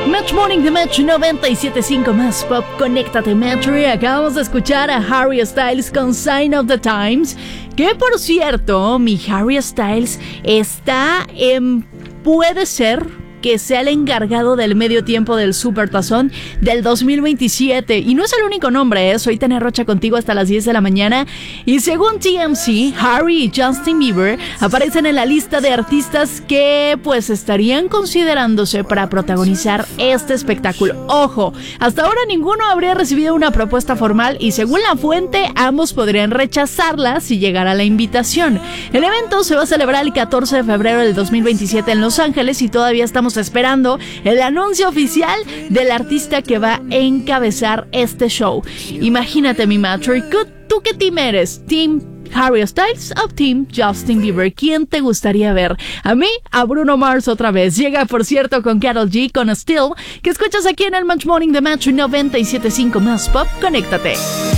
Match Morning de Match 97.5 más pop. Conéctate, Metro. Y acabamos de escuchar a Harry Styles con Sign of the Times. Que por cierto, mi Harry Styles está en... puede ser que sea el encargado del medio tiempo del Supertazón del 2027. Y no es el único nombre, Soy Tania Rocha contigo hasta las 10 de la mañana. Y según TMZ, Harry y Justin Bieber aparecen en la lista de artistas que pues estarían considerándose para protagonizar este espectáculo. Ojo, hasta ahora ninguno habría recibido una propuesta formal y según la fuente, ambos podrían rechazarla si llegara la invitación. El evento se va a celebrar el 14 de febrero del 2027 en Los Ángeles y todavía estamos esperando el anuncio oficial del artista que va a encabezar este show. Imagínate, mi Matri, ¿tú qué team eres? ¿Team Harry Styles o Team Justin Bieber? ¿Quién te gustaría ver? A mí, a Bruno Mars otra vez. Llega, por cierto, con Karol G, con Still, que escuchas aquí en el Match Morning de Match 97.5 más pop. Conéctate.